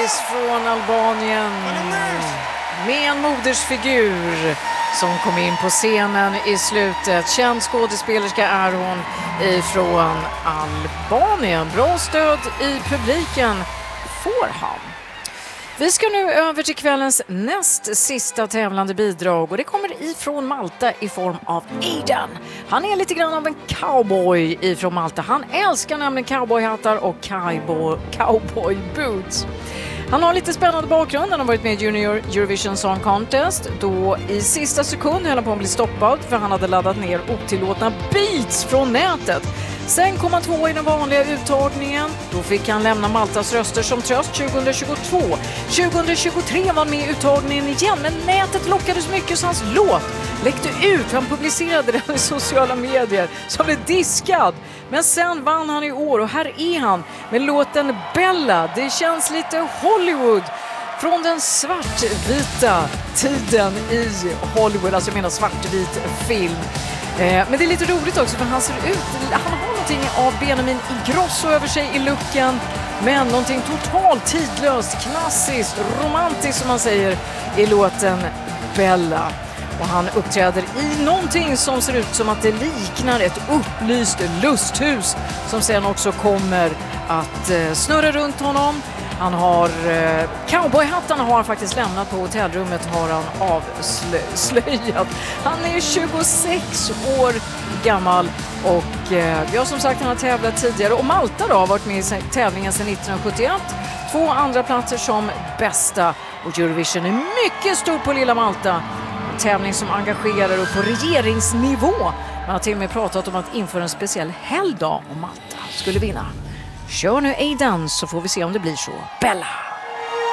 kändis från Albanien med en modersfigur som kom in på scenen i slutet. Känd skådespelerska är hon ifrån Albanien. Bra stöd i publiken får han. Vi ska nu över till kvällens näst sista tävlande bidrag och det kommer ifrån Malta i form av Aidan. Han är lite grann av en cowboy ifrån Malta. Han älskar nämligen cowboyhattar och cowboy boots. Han har lite spännande bakgrund. Han har varit med i Junior Eurovision Song Contest. Då i sista sekund höll han på att bli stoppad för han hade laddat ner otillåtna beats från nätet. Sen kom han 2 i den vanliga uttagningen. Då fick han lämna Maltas röster som tröst 2022. 2023 var han med i uttagningen igen, men nätet lockades mycket så hans låt läckte ut. Han publicerade den i sociala medier som blev diskad. Men sen vann han i år och här är han med låten Bella. Det känns lite Hollywood från den svartvita tiden i Hollywood. Alltså jag menar svartvit film. Men det är lite roligt också för han ser ut, han har någonting av Benjamin Ingrosso över sig i looken, men någonting totalt tidlöst, klassiskt, romantiskt som man säger i låten Bella. Och han uppträder i någonting som ser ut som att det liknar ett upplyst lusthus som sen också kommer att snurra runt honom. Han har cowboyhattarna har han faktiskt lämnat på hotellrummet, har han avslöjat. Han är 26 år gammal och ja, som sagt han har tävlat tidigare. Och Malta då har varit med i tävlingen sedan 1971. 2 andra platser som bästa och Eurovision är mycket stor på lilla Malta. En tävling som engagerar upp på regeringsnivå. Man har till och med pratat om att införa en speciell helgdag om Malta skulle vinna. Kör nu Aidan så får vi se om det blir så. Bella!